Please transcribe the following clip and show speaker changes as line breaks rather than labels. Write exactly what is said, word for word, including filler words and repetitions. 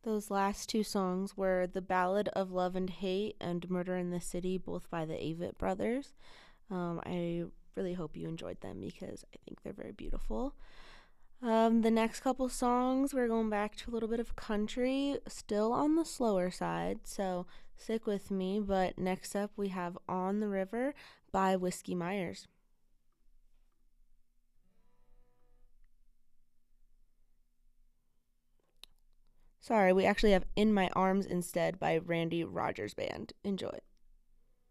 Those last two songs were The Ballad of Love and Hate and Murder in the City, both by the Avett Brothers. Um, I really hope you enjoyed them because I think they're very beautiful. Um, the next couple songs, we're going back to a little bit of country, still on the slower side, so stick with me. But next up, we have On the River by Whiskey Myers. Sorry, we actually have In My Arms Instead by Randy Rogers Band. Enjoy.